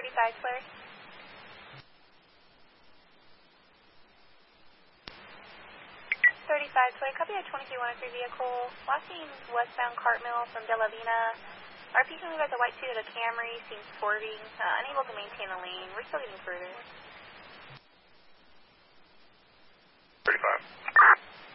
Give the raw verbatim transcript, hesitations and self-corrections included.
thirty-five, clear. thirty-five, clear. Copy a twenty-three one oh three vehicle. Last seen westbound Cartmill from De La Vina. R P coming about the white suit of the Camry, seems swerving, uh, unable to maintain the lane. We're still getting further. thirty-five.